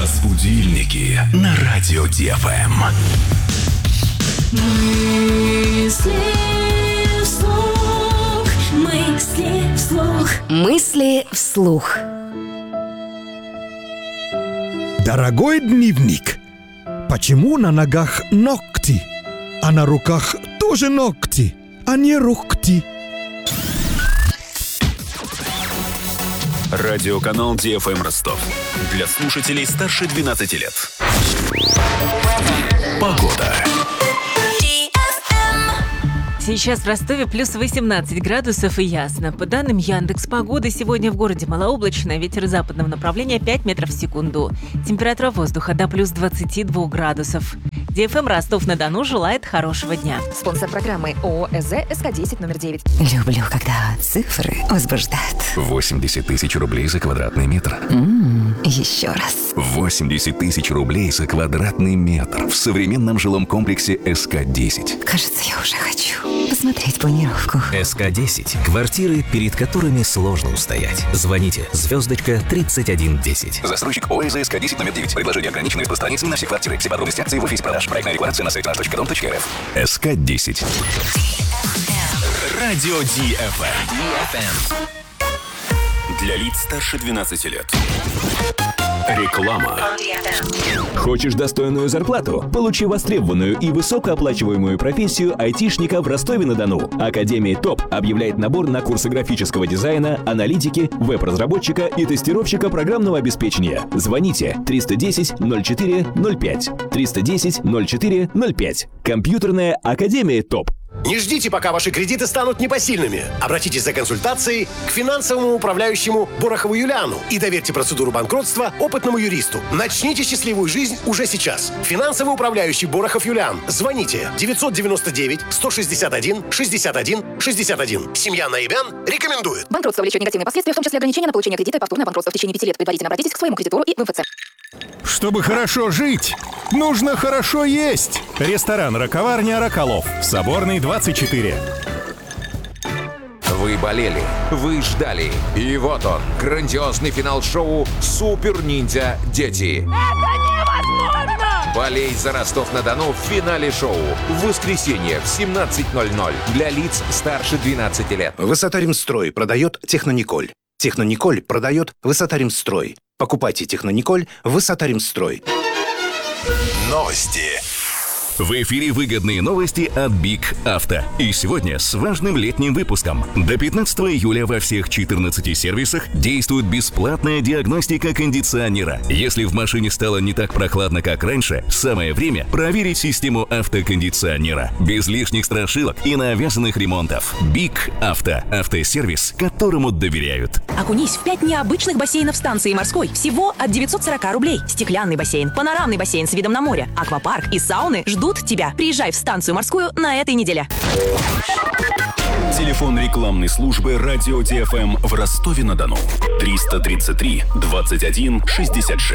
Разбудильники на радио ДФМ. Мысли вслух. Мысли вслух. Мысли вслух. Дорогой дневник, почему на ногах ногти, а на руках тоже ногти, а не рухти? Радиоканал ДФМ Ростов. Для слушателей старше 12 лет. Погода. Сейчас в Ростове плюс 18 градусов и ясно. По данным Яндекс.Погоды, сегодня в городе малооблачно, ветер западного направления 5 метров в секунду. Температура воздуха до плюс 22 градусов. ДФМ Ростов-на-Дону желает хорошего дня. Спонсор программы ООО СЗ СК-10 номер 9. Люблю, когда цифры возбуждают. 80 тысяч рублей за квадратный метр. Еще раз. 80 тысяч рублей за квадратный метр в современном жилом комплексе СК-10. Кажется, я уже хочу посмотреть планировку. СК-10. Квартиры, перед которыми сложно устоять. Звоните. Звездочка 3110. Застройщик ОСЗ СК-10 номер 9. Предложение ограничено распространяется на все квартиры. Все подробности акции в офисе продаж. Проектная декларация на сайте nаш.дом.рф. СК-10. Радио ДФМ. Для лиц старше 12 лет. Реклама. Хочешь достойную зарплату? Получи востребованную и высокооплачиваемую профессию айтишника в Ростове-на-Дону. Академия ТОП объявляет набор на курсы графического дизайна, аналитики, веб-разработчика и тестировщика программного обеспечения. Звоните 310 04 05. 310 04 05. Компьютерная академия ТОП. Не ждите, пока ваши кредиты станут непосильными. Обратитесь за консультацией к финансовому управляющему Борохову Юлиану и доверьте процедуру банкротства опытному юристу. Начните счастливую жизнь уже сейчас. Финансовый управляющий Борохов Юлиан. Звоните 999 161 61 61. Семья Наибян рекомендует. Банкротство влечет негативные последствия, в том числе ограничение на получение кредита и повторное банкротство в течение 5 лет. Предварительно обратитесь к своему кредитору и в МФЦ. Чтобы хорошо жить, нужно хорошо есть. Ресторан «Раковарня Роколов». Соборный, 24. Вы болели, вы ждали. И вот он, грандиозный финал шоу «Супер Ниндзя Дети». Это невозможно! Болей за Ростов-на-Дону в финале шоу. В воскресенье в 17:00 для лиц старше 12 лет. Высота-Ремстрой продает Технониколь. Технониколь продает Высота-Ремстрой. Покупайте Технониколь Высота-Ремстрой. Новости. В эфире выгодные новости от Биг Авто. И сегодня с важным летним выпуском. До 15 июля во всех 14 сервисах действует бесплатная диагностика кондиционера. Если в машине стало не так прохладно, как раньше, самое время проверить систему автокондиционера. Без лишних страшилок и навязанных ремонтов. Биг Авто. Автосервис, которому доверяют. Окунись в 5 необычных бассейнов станции морской. Всего от 940 рублей. Стеклянный бассейн, панорамный бассейн с видом на море, аквапарк и сауны ждут тебя. Приезжай в станцию морскую на этой неделе. Телефон рекламной службы радио ДФМ в Ростове-на-Дону. 333 21 66.